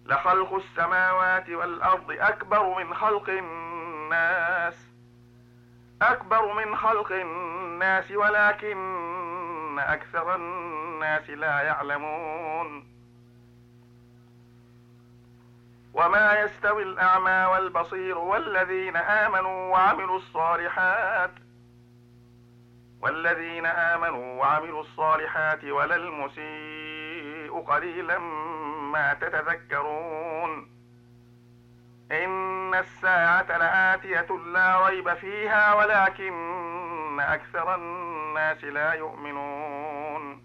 لخلق السماوات والأرض أكبر من خلق الناس ولكن أكثر الناس لا يعلمون. وما يستوي الأعمى والبصير والذين آمنوا وعملوا الصالحات ولا المسيء قليلا ما تتذكرون. إن الساعة لآتية لا ريب فيها ولكن أكثر الناس لا يؤمنون.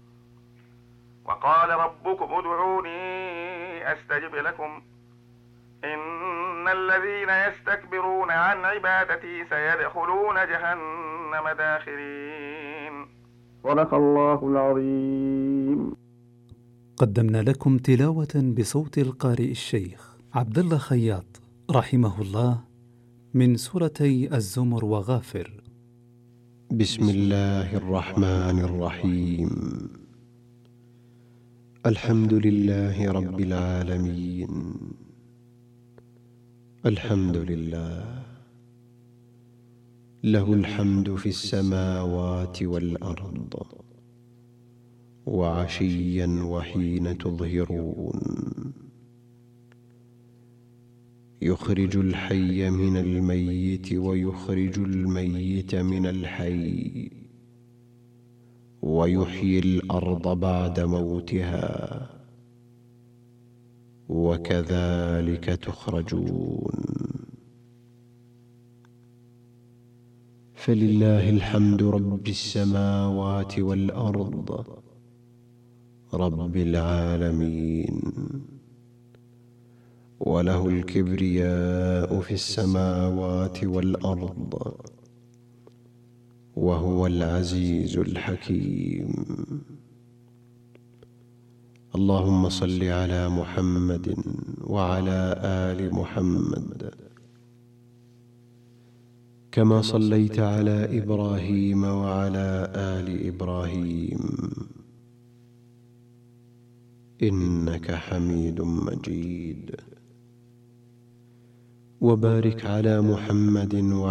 وقال ربكم ادعوني أستجب لكم إن الذين يستكبرون عن عبادتي سيدخلون جهنم داخرين. صدق الله العظيم. قدمنا لكم تلاوة بصوت القارئ الشيخ عبد الله خياط رحمه الله من سورتي الزمر وغافر. بسم الله الرحمن الرحيم. الحمد لله رب العالمين. الحمد لله له الحمد في السماوات والأرض وعشيا وحين تظهرون. يخرج الحي من الميت ويخرج الميت من الحي ويحيي الأرض بعد موتها وكذلك تخرجون. فلله الحمد رب السماوات والأرض رب العالمين، وله الكبرياء في السماوات والأرض وهو العزيز الحكيم. اللهم صل على محمد وعلى آل محمد كما صليت على إبراهيم وعلى آل إبراهيم إنك حميد مجيد. وبارك على محمد